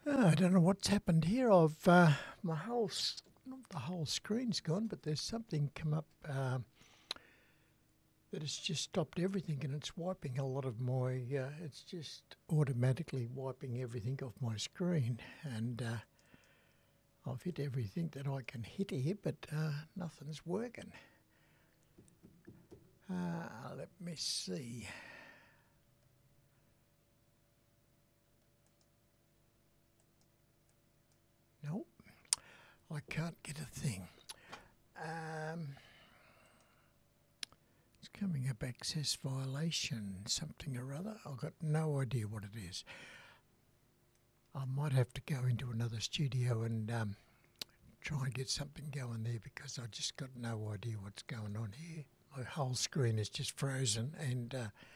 I don't know what's happened here. My whole not the whole screen's gone, but there's something come up that has just stopped everything, and it's wiping a lot of my. It's just automatically wiping everything off my screen, and I've hit everything that I can hit here, but nothing's working. Let me see. Nope, I can't get a thing. It's coming up access violation, something or other. I've got no idea what it is. I might have to go into another studio and try and get something going there, because I just got no idea what's going on here. My whole screen is just frozen, and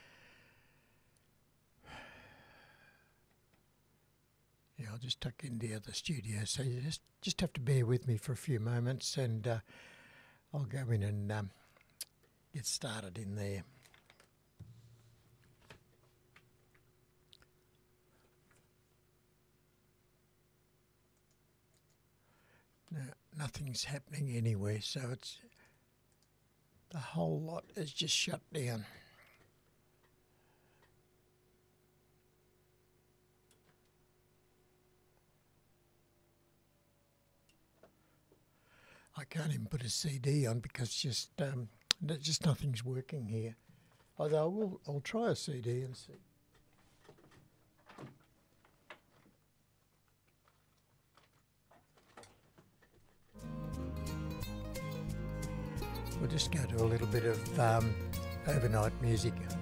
yeah, I'll just tuck in the other studio. So you just have to bear with me for a few moments, and I'll go in and get started in there. No, nothing's happening anywhere, so it's the whole lot is just shut down. I can't even put a CD on because just nothing's working here. Although I'll try a CD and see. We'll just go to a little bit of overnight music.